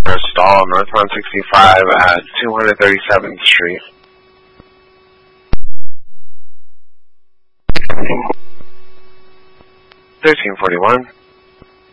for a stall northbound 65 at 237th Street. 1341.